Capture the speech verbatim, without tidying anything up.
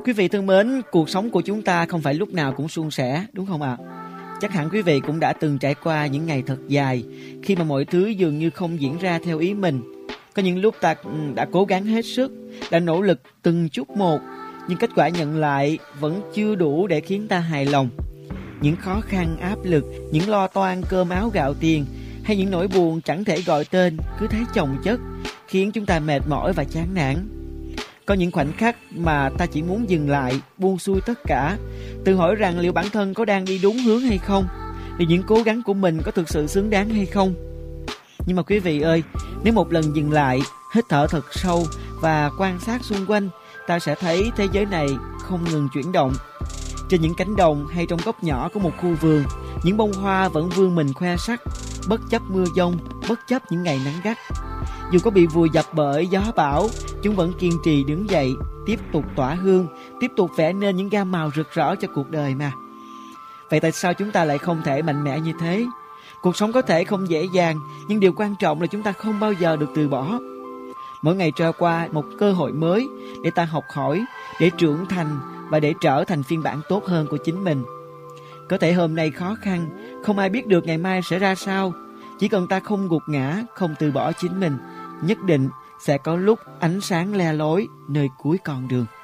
Quý vị thân mến, cuộc sống của chúng ta không phải lúc nào cũng suôn sẻ, đúng không ạ? Chắc hẳn quý vị cũng đã từng trải qua những ngày thật dài khi mà mọi thứ dường như không diễn ra theo ý mình. Có những lúc ta đã cố gắng hết sức, đã nỗ lực từng chút một, nhưng kết quả nhận lại vẫn chưa đủ để khiến ta hài lòng. Những khó khăn, áp lực, những lo toan cơm áo gạo tiền hay những nỗi buồn chẳng thể gọi tên cứ thấy chồng chất khiến chúng ta mệt mỏi và chán nản. Có những khoảnh khắc mà ta chỉ muốn dừng lại, buông xuôi tất cả, tự hỏi rằng liệu bản thân có đang đi đúng hướng hay không, liệu những cố gắng của mình có thực sự xứng đáng hay không. Nhưng mà quý vị ơi, nếu một lần dừng lại, hít thở thật sâu và quan sát xung quanh, ta sẽ thấy thế giới này không ngừng chuyển động. Trên những cánh đồng hay trong góc nhỏ của một khu vườn, những bông hoa vẫn vươn mình khoe sắc, bất chấp mưa giông, bất chấp những ngày nắng gắt. Dù có bị vùi dập bởi gió bão, chúng vẫn kiên trì đứng dậy, tiếp tục tỏa hương, tiếp tục vẽ nên những gam màu rực rỡ cho cuộc đời mà. Vậy tại sao chúng ta lại không thể mạnh mẽ như thế? Cuộc sống có thể không dễ dàng, nhưng điều quan trọng là chúng ta không bao giờ được từ bỏ. Mỗi ngày trôi qua một cơ hội mới để ta học hỏi, để trưởng thành và để trở thành phiên bản tốt hơn của chính mình. Có thể hôm nay khó khăn, không ai biết được ngày mai sẽ ra sao. Chỉ cần ta không gục ngã, không từ bỏ chính mình, nhất định sẽ có lúc ánh sáng le lói nơi cuối con đường.